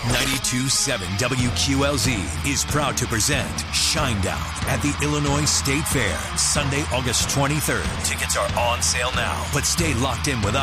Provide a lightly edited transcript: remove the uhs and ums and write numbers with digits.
92.7 WQLZ is proud to present Shinedown at the Illinois State Fair, Sunday, August 23rd. Tickets are on sale now, but stay locked in with us.